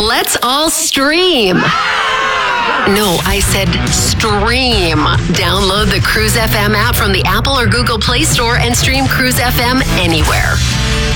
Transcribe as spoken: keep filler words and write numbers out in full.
Let's all stream. No, I said stream. Download the Cruise F M app from the Apple or Google Play Store and stream Cruise F M anywhere.